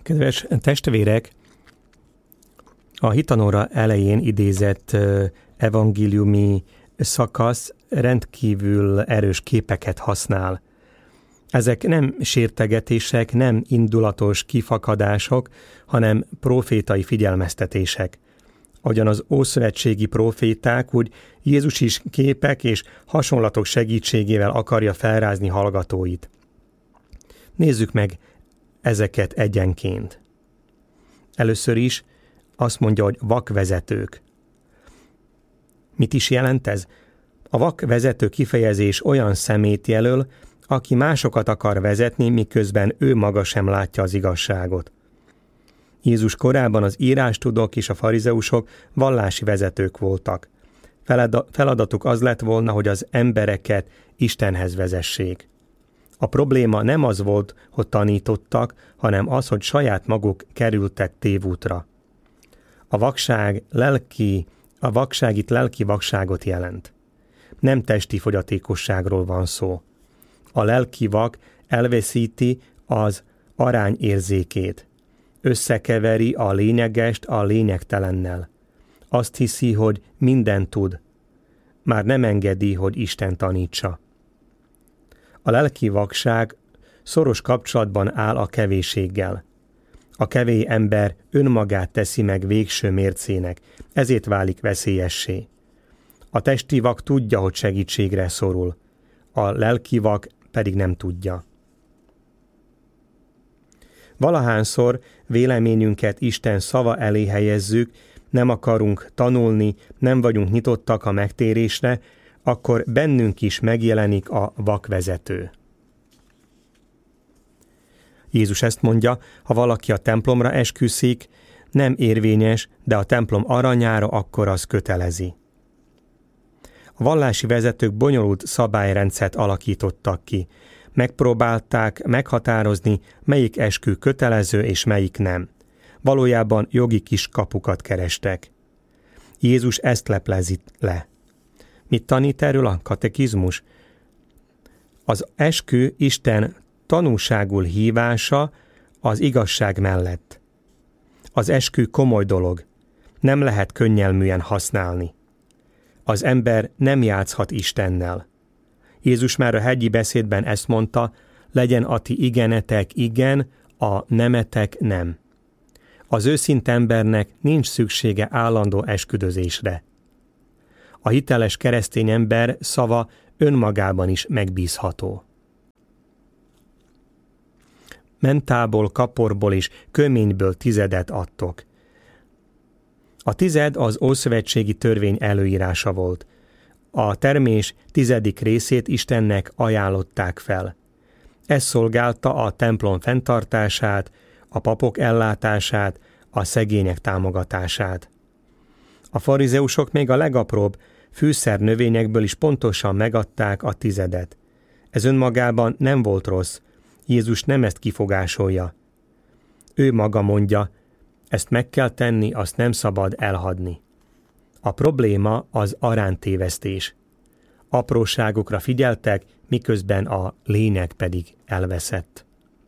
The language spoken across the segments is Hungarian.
Kedves testvérek, a hitanóra elején idézett evangéliumi szakasz rendkívül erős képeket használ. Ezek nem sértegetések, nem indulatos kifakadások, hanem profétai figyelmeztetések. Ahogyan az ószövetségi proféták, úgy Jézus is képek és hasonlatok segítségével akarja felrázni hallgatóit. Nézzük meg ezeket egyenként. Először is azt mondja, hogy vakvezetők. Mit is jelent ez? A vakvezető kifejezés olyan szemét jelöl, aki másokat akar vezetni, miközben ő maga sem látja az igazságot. Jézus korában az írástudók és a farizeusok vallási vezetők voltak. Feladatuk az lett volna, hogy az embereket Istenhez vezessék. A probléma nem az volt, hogy tanítottak, hanem az, hogy saját maguk kerültek tévútra. A vakság itt lelki vakságot jelent. Nem testi fogyatékosságról van szó. A lelki vak elveszíti az arányérzékét. Összekeveri a lényegest a lényegtelennel. Azt hiszi, hogy mindent tud. Már nem engedi, hogy Isten tanítsa. A lelki vakság szoros kapcsolatban áll a kevésséggel. A kevés ember önmagát teszi meg végső mércének, ezért válik veszélyessé. A testi vak tudja, hogy segítségre szorul. A lelki vak pedig nem tudja. Valahányszor véleményünket Isten szava elé helyezzük, nem akarunk tanulni, nem vagyunk nyitottak a megtérésre, akkor bennünk is megjelenik a vakvezető. Jézus ezt mondja, ha valaki a templomra esküszik, nem érvényes, de a templom aranyára akkor az kötelezi. A vallási vezetők bonyolult szabályrendszert alakítottak ki. Megpróbálták meghatározni, melyik eskü kötelező és melyik nem. Valójában jogi kiskapukat kerestek. Jézus ezt leplezi le. Mit tanít erről a katekizmus? Az eskü Isten tanúságul hívása az igazság mellett. Az eskü komoly dolog. Nem lehet könnyelműen használni. Az ember nem játszhat Istennel. Jézus már a hegyi beszédben ezt mondta, legyen a ti igenetek igen, a nemetek nem. Az őszinte embernek nincs szüksége állandó esküdözésre. A hiteles keresztény ember szava önmagában is megbízható. Mentából, kaporból és köményből tizedet adtok. A tized az ószövetségi törvény előírása volt. A termés 10. részét Istennek ajánlották fel. Ez szolgálta a templom fenntartását, a papok ellátását, a szegények támogatását. A farizeusok még a legapróbb fűszernövényekből is pontosan megadták a tizedet. Ez önmagában nem volt rossz, Jézus nem ezt kifogásolja. Ő maga mondja, ezt meg kell tenni, azt nem szabad elhadni. A probléma az aránytévesztés. Apróságokra figyeltek, miközben a lényeg pedig elveszett.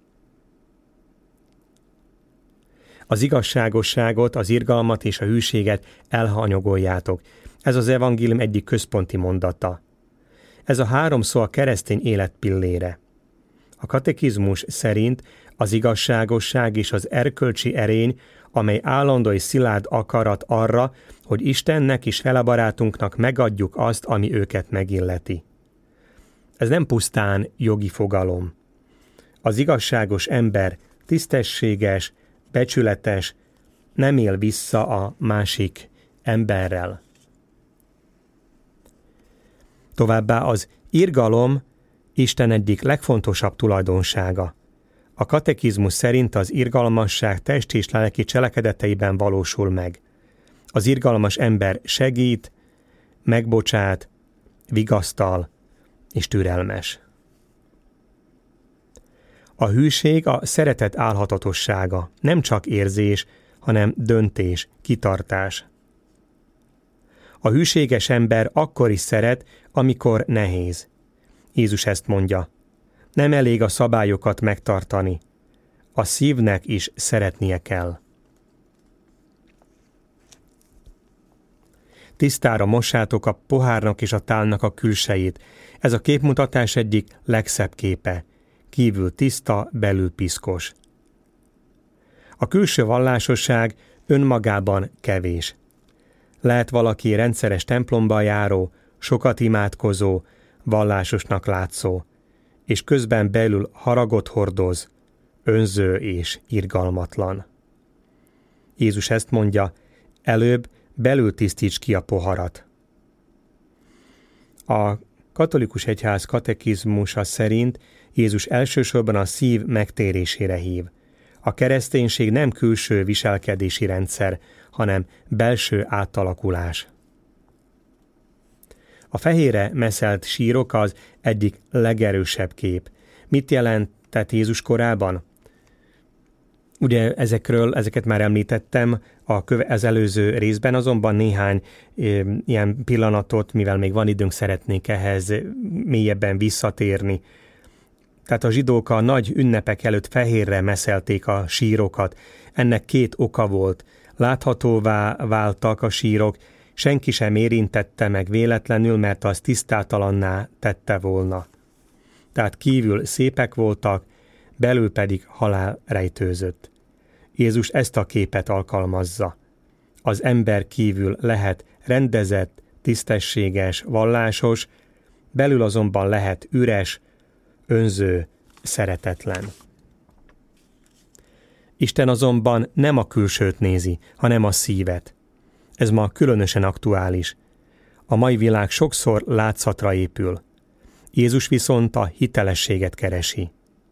Az igazságosságot, az irgalmat és a hűséget elhanyagoljátok. Ez az evangélium egyik központi mondata. Ez a 3 szó a keresztény élet pillére. A katekizmus szerint az igazságosság és az erkölcsi erény, amely állandó és szilárd akarat arra, hogy Istennek és felebarátunknak megadjuk azt, ami őket megilleti. Ez nem pusztán jogi fogalom. Az igazságos ember tisztességes, becsületes, nem él vissza a másik emberrel. Továbbá az irgalom Isten egyik legfontosabb tulajdonsága. A katekizmus szerint az irgalmasság testi és lelki cselekedeteiben valósul meg. Az irgalmas ember segít, megbocsát, vigasztal és türelmes. A hűség a szeretet álhatatossága, nem csak érzés, hanem döntés, kitartás. A hűséges ember akkor is szeret, amikor nehéz. Jézus ezt mondja. Nem elég a szabályokat megtartani. a szívnek is szeretnie kell. Tisztára mossátok a pohárnak és a tálnak a külsejét. Ez a képmutatás egyik legszebb képe. Kívül tiszta, belül piszkos. A külső vallásosság önmagában kevés. Lehet valaki rendszeres templomba járó, sokat imádkozó, vallásosnak látszó, és közben belül haragot hordoz, önző és irgalmatlan. Jézus ezt mondja, előbb belül tisztíts ki a poharat. A katolikus egyház katekizmusa szerint Jézus elsősorban a szív megtérésére hív. A kereszténység nem külső viselkedési rendszer, hanem belső átalakulás. A fehérre meszelt sírok az egyik legerősebb kép. Mit jelentett Jézus korában? Ugye ezeket már említettem az előző részben, azonban néhány ilyen pillanatot, mivel még van időnk, szeretnék ehhez mélyebben visszatérni. Tehát a zsidók a nagy ünnepek előtt fehérre meszelték a sírokat. Ennek két oka volt. Láthatóvá váltak a sírok, senki sem érintette meg véletlenül, mert az tisztátalanná tette volna. Tehát kívül szépek voltak, belül pedig halál rejtőzött. Jézus ezt a képet alkalmazza. Az ember kívül lehet rendezett, tisztességes, vallásos, belül azonban lehet üres, önző, szeretetlen. Isten azonban nem a külsőt nézi, hanem a szívet. Ez ma különösen aktuális. A mai világ sokszor látszatra épül. Jézus viszont a hitelességet keresi.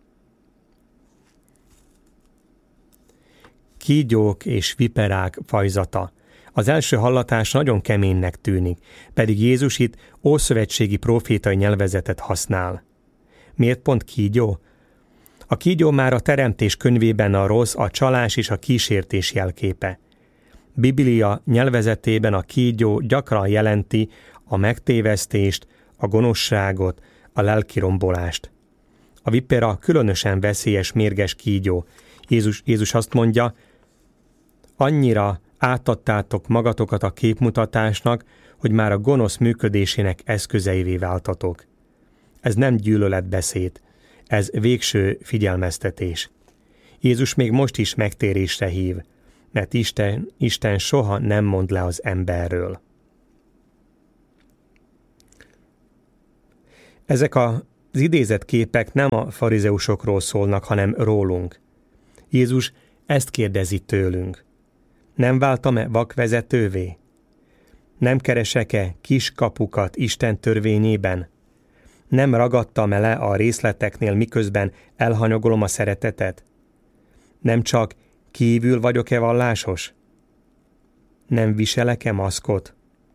Kígyók és viperák fajzata. Az első hallatás nagyon keménynek tűnik, pedig Jézus itt ószövetségi profétai nyelvezetet használ. Miért pont kígyó? A kígyó már a Teremtés könyvében a rossz, a csalás és a kísértés jelképe. Biblia nyelvezetében a kígyó gyakran jelenti a megtévesztést, a gonoszságot, a lelkirombolást. A vipera különösen veszélyes, mérges kígyó. Jézus azt mondja, annyira átadtátok magatokat a képmutatásnak, hogy már a gonosz működésének eszközeivé váltatok. Ez nem gyűlöletbeszéd, ez végső figyelmeztetés. Jézus még most is megtérésre hív, mert Isten soha nem mond le az emberről. Ezek az idézett képek nem a farizeusokról szólnak, hanem rólunk. Jézus ezt kérdezi tőlünk. Nem váltam-e vakvezetővé? Nem keresek-e kiskapukat Isten törvényében? Nem ragadtam-e le a részleteknél, miközben elhanyagolom a szeretetet? Nem csak kívül vagyok-e vallásos? Nem viselek-e maszkot?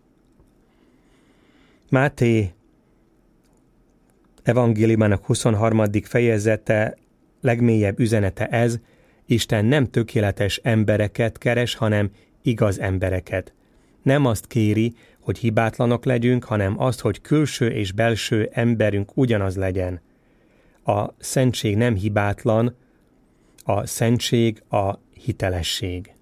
Máté evangéliumának 23. fejezete legmélyebb üzenete ez, Isten nem tökéletes embereket keres, hanem igaz embereket. Nem azt kéri, hogy hibátlanok legyünk, hanem azt, hogy külső és belső emberünk ugyanaz legyen. A szentség nem hibátlan, a szentség a hitelesség.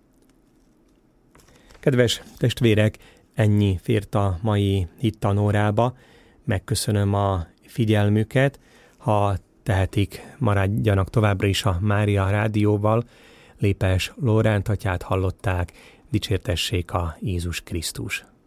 Kedves testvérek, ennyi fért a mai hittanórába. Megköszönöm a figyelmüket. Ha tehetik, maradjanak továbbra is a Mária Rádióval. Lépes Lóránt atyát hallották, dicsértessék a Jézus Krisztus.